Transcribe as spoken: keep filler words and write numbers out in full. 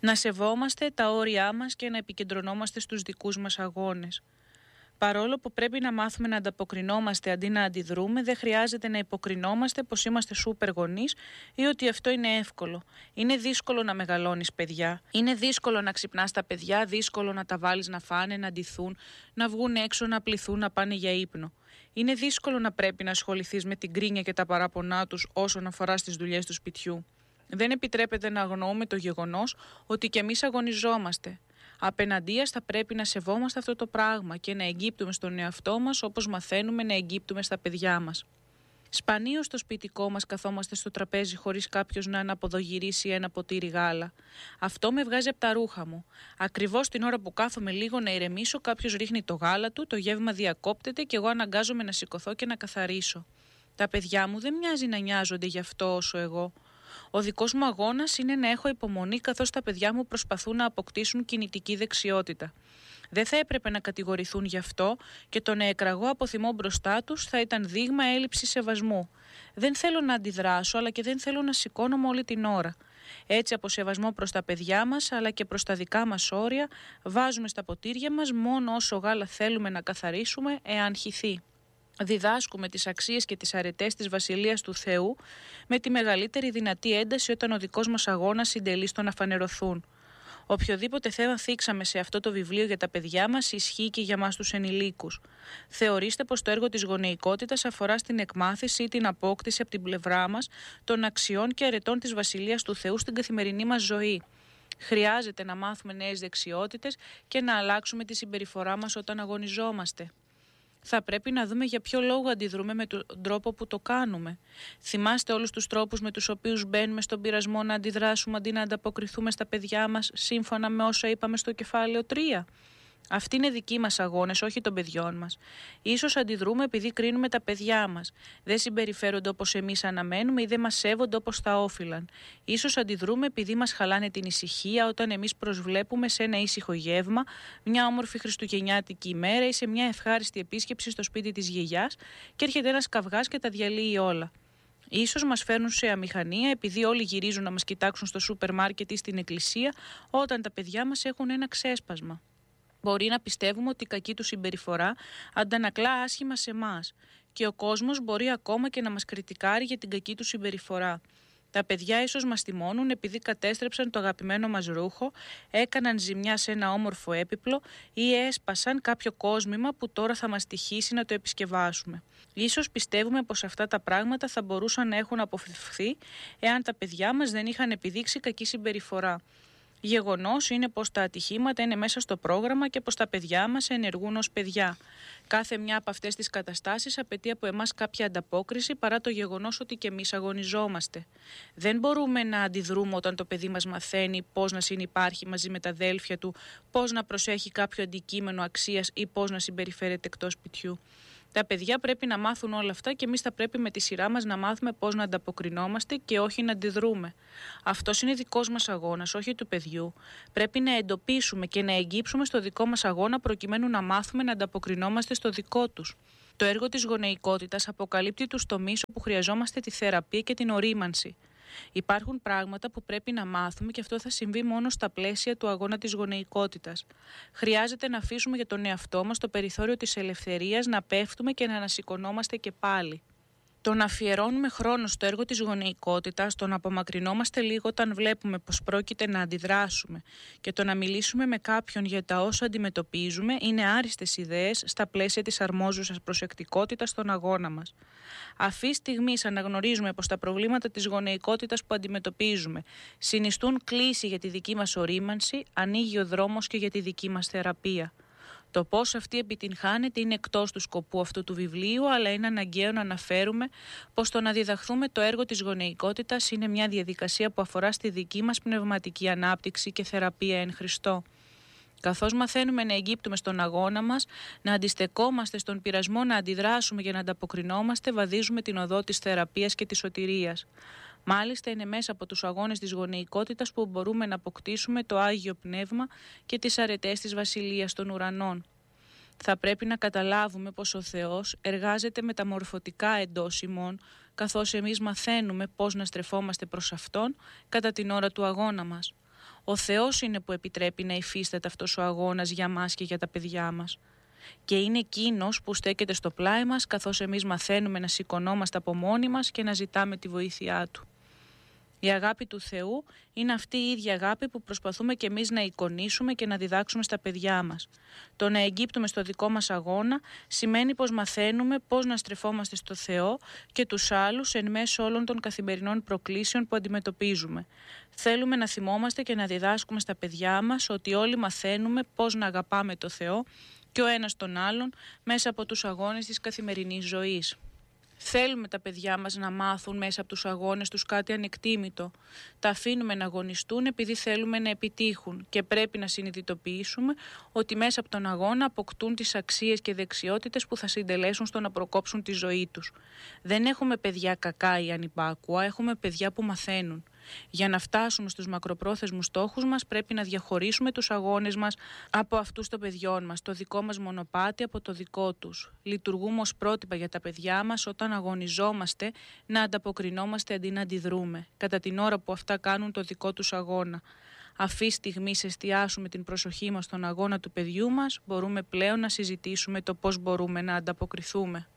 Να σεβόμαστε τα όρια μας και να επικεντρωνόμαστε στους δικούς μας αγώνες. Παρόλο που πρέπει να μάθουμε να ανταποκρινόμαστε αντί να αντιδρούμε, δεν χρειάζεται να υποκρινόμαστε πως είμαστε σούπερ γονείς ή ότι αυτό είναι εύκολο. Είναι δύσκολο να μεγαλώνεις παιδιά. Είναι δύσκολο να ξυπνάς τα παιδιά, δύσκολο να τα βάλεις να φάνε, να ντυθούν, να βγουν έξω, να πληθούν, να πάνε για ύπνο. Είναι δύσκολο να πρέπει να ασχοληθείς με την κρίνια και τα παράπονά τους όσον αφορά στις δουλειές του σπιτιού. Δεν επιτρέπεται να αγνοούμε το γεγονός ότι και εμείς αγωνιζόμαστε. Απέναντίας θα πρέπει να σεβόμαστε αυτό το πράγμα και να εγκύπτουμε στον εαυτό μας όπως μαθαίνουμε να εγκύπτουμε στα παιδιά μας. Σπανίως στο σπιτικό μας καθόμαστε στο τραπέζι χωρίς κάποιος να αναποδογυρίσει ένα ποτήρι γάλα. Αυτό με βγάζει από τα ρούχα μου. Ακριβώς την ώρα που κάθομαι λίγο να ηρεμήσω, κάποιος ρίχνει το γάλα του, το γεύμα διακόπτεται και εγώ αναγκάζομαι να σηκωθώ και να καθαρίσω. Τα παιδιά μου δεν μοιάζει να νοιάζονται γι' αυτό όσο εγώ. Ο δικός μου αγώνας είναι να έχω υπομονή καθώς τα παιδιά μου προσπαθούν να αποκτήσουν κινητική δεξιότητα. Δεν θα έπρεπε να κατηγορηθούν γι' αυτό και το να εκραγώ από θυμό μπροστά τους θα ήταν δείγμα έλλειψης σεβασμού. Δεν θέλω να αντιδράσω, αλλά και δεν θέλω να σηκώνομαι όλη την ώρα. Έτσι, από σεβασμό προς τα παιδιά μας αλλά και προς τα δικά μας όρια, βάζουμε στα ποτήρια μας μόνο όσο γάλα θέλουμε να καθαρίσουμε εάν χυθεί. Διδάσκουμε τις αξίες και τις αρετές της Βασιλείας του Θεού με τη μεγαλύτερη δυνατή ένταση όταν ο δικός μας αγώνας συντελεί στο να φανερωθούν. Οποιοδήποτε θέμα θίξαμε σε αυτό το βιβλίο για τα παιδιά μας ισχύει και για μας τους ενηλίκους. Θεωρήστε πως το έργο της γονεϊκότητας αφορά στην εκμάθηση ή την απόκτηση από την πλευρά μας των αξιών και αρετών της Βασιλείας του Θεού στην καθημερινή μας ζωή. Χρειάζεται να μάθουμε νέες δεξιότητες και να αλλάξουμε τη συμπεριφορά μας όταν αγωνιζόμαστε. Θα πρέπει να δούμε για ποιο λόγο αντιδρούμε με τον τρόπο που το κάνουμε. Θυμάστε όλους τους τρόπους με τους οποίους μπαίνουμε στον πειρασμό να αντιδράσουμε αντί να ανταποκριθούμε στα παιδιά μας σύμφωνα με όσα είπαμε στο κεφάλαιο τρία. Αυτοί είναι δικοί μας αγώνες, όχι των παιδιών μας. Ίσως αντιδρούμε επειδή κρίνουμε τα παιδιά μας. Δεν συμπεριφέρονται όπως εμείς αναμένουμε ή δεν μας σέβονται όπως θα όφυλαν. Ίσως αντιδρούμε επειδή μας χαλάνε την ησυχία όταν εμείς προσβλέπουμε σε ένα ήσυχο γεύμα, μια όμορφη χριστουγεννιάτικη ημέρα ή σε μια ευχάριστη επίσκεψη στο σπίτι της γιαγιάς και έρχεται ένας καυγάς και τα διαλύει όλα. Ίσως μας φέρνουν σε αμηχανία επειδή όλοι γυρίζουν να μας κοιτάξουν στο σούπερ μάρκετ ή στην εκκλησία όταν τα παιδιά μας έχουν ένα ξέσπασμα. Μπορεί να πιστεύουμε ότι η κακή του συμπεριφορά αντανακλά άσχημα σε εμάς και ο κόσμος μπορεί ακόμα και να μας κριτικάρει για την κακή του συμπεριφορά. Τα παιδιά ίσως μας τιμώνουν επειδή κατέστρεψαν το αγαπημένο μας ρούχο, έκαναν ζημιά σε ένα όμορφο έπιπλο ή έσπασαν κάποιο κόσμημα που τώρα θα μας τυχήσει να το επισκευάσουμε. Ίσως πιστεύουμε πως αυτά τα πράγματα θα μπορούσαν να έχουν αποφευχθεί εάν τα παιδιά μας δεν είχαν επιδείξει κακή συμπεριφορά. Γεγονός είναι πως τα ατυχήματα είναι μέσα στο πρόγραμμα και πως τα παιδιά μας ενεργούν ως παιδιά. Κάθε μια από αυτές τις καταστάσεις απαιτεί από εμάς κάποια ανταπόκριση παρά το γεγονός ότι και εμείς αγωνιζόμαστε. Δεν μπορούμε να αντιδρούμε όταν το παιδί μας μαθαίνει πώς να συνυπάρχει μαζί με τα αδέλφια του, πώς να προσέχει κάποιο αντικείμενο αξίας ή πώς να συμπεριφέρεται εκτός σπιτιού. Τα παιδιά πρέπει να μάθουν όλα αυτά και εμείς θα πρέπει με τη σειρά μας να μάθουμε πώς να ανταποκρινόμαστε και όχι να αντιδρούμε. Αυτός είναι δικός μας αγώνας, όχι του παιδιού. Πρέπει να εντοπίσουμε και να εγγύψουμε στο δικό μας αγώνα προκειμένου να μάθουμε να ανταποκρινόμαστε στο δικό τους. Το έργο της γονεϊκότητας αποκαλύπτει τους τομείς όπου χρειαζόμαστε τη θεραπεία και την ορίμανση. Υπάρχουν πράγματα που πρέπει να μάθουμε και αυτό θα συμβεί μόνο στα πλαίσια του αγώνα της γονεϊκότητας. Χρειάζεται να αφήσουμε για τον εαυτό μας το περιθώριο της ελευθερίας να πέφτουμε και να ανασηκωνόμαστε και πάλι. Το να αφιερώνουμε χρόνο στο έργο της γονεϊκότητας, το να απομακρυνόμαστε λίγο όταν βλέπουμε πως πρόκειται να αντιδράσουμε και το να μιλήσουμε με κάποιον για τα όσα αντιμετωπίζουμε είναι άριστες ιδέες στα πλαίσια της αρμόζουσας προσεκτικότητας στον αγώνα μας. Αυτή τη στιγμή αναγνωρίζουμε πως τα προβλήματα της γονεϊκότητας που αντιμετωπίζουμε συνιστούν κλίση για τη δική μας ορίμανση, ανοίγει ο δρόμος και για τη δική μας θεραπεία. Το πώς αυτή επιτυγχάνεται είναι εκτός του σκοπού αυτού του βιβλίου, αλλά είναι αναγκαίο να αναφέρουμε πως το να διδαχθούμε το έργο της γονεϊκότητας είναι μια διαδικασία που αφορά στη δική μας πνευματική ανάπτυξη και θεραπεία εν Χριστώ. Καθώς μαθαίνουμε να εγκύπτουμε στον αγώνα μας, να αντιστεκόμαστε στον πειρασμό να αντιδράσουμε για να ανταποκρινόμαστε, βαδίζουμε την οδό της θεραπείας και της σωτηρίας. Μάλιστα είναι μέσα από τους αγώνες της γονεϊκότητας που μπορούμε να αποκτήσουμε το Άγιο Πνεύμα και τις αρετές της Βασιλείας των Ουρανών. Θα πρέπει να καταλάβουμε πως ο Θεός εργάζεται μεταμορφωτικά εντός ημών, καθώς εμείς μαθαίνουμε πώς να στρεφόμαστε προς Αυτόν κατά την ώρα του αγώνα μας. Ο Θεός είναι που επιτρέπει να υφίσταται αυτός ο αγώνας για μας και για τα παιδιά μας. Και είναι εκείνος που στέκεται στο πλάι μας καθώς εμείς μαθαίνουμε να σηκωνόμαστε από μόνοι μας και να ζητάμε τη βοήθειά Του. Η αγάπη του Θεού είναι αυτή η ίδια αγάπη που προσπαθούμε και εμείς να εικονίσουμε και να διδάξουμε στα παιδιά μας. Το να εγκύπτουμε στο δικό μας αγώνα σημαίνει πως μαθαίνουμε πώς να στρεφόμαστε στο Θεό και τους άλλους εν μέσω όλων των καθημερινών προκλήσεων που αντιμετωπίζουμε. Θέλουμε να θυμόμαστε και να διδάσκουμε στα παιδιά μας ότι όλοι μαθαίνουμε πώς να αγαπάμε το Θεό και ο ένας τον άλλον μέσα από τους αγώνες της καθημερινής ζωής. Θέλουμε τα παιδιά μας να μάθουν μέσα από τους αγώνες τους κάτι ανεκτήμητο. Τα αφήνουμε να αγωνιστούν επειδή θέλουμε να επιτύχουν και πρέπει να συνειδητοποιήσουμε ότι μέσα από τον αγώνα αποκτούν τις αξίες και δεξιότητες που θα συντελέσουν στο να προκόψουν τη ζωή τους. Δεν έχουμε παιδιά κακά ή ανυπάκουα, έχουμε παιδιά που μαθαίνουν. Για να φτάσουμε στους μακροπρόθεσμους στόχους μας πρέπει να διαχωρίσουμε τους αγώνες μας από αυτούς των παιδιών μας, το δικό μας μονοπάτι από το δικό τους. Λειτουργούμε ως πρότυπα για τα παιδιά μας όταν αγωνιζόμαστε να ανταποκρινόμαστε αντί να αντιδρούμε, κατά την ώρα που αυτά κάνουν το δικό τους αγώνα. Αυτή στιγμή εστιάσουμε την προσοχή μας στον αγώνα του παιδιού μας, μπορούμε πλέον να συζητήσουμε το πώς μπορούμε να ανταποκριθούμε.